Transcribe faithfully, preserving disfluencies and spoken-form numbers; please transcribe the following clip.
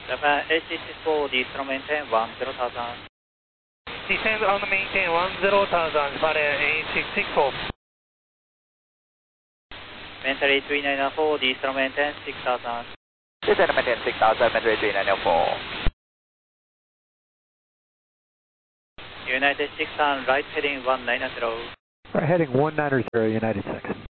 Japan A C six four, descend maintain one zero thousand. Descend on maintain one zero thousand, Japan A six six four. Mentally three nine four, descend maintain six thousand. Descend maintain six thousand, mentally three nine four. United six and right heading one nine zero. Right heading one nine zero, United six.